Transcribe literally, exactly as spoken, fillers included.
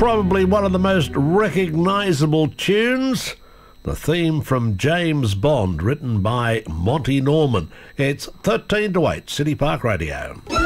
probably one of the most recognisable tunes. The theme from James Bond, written by Monty Norman. It's thirteen to eight, City Park Radio.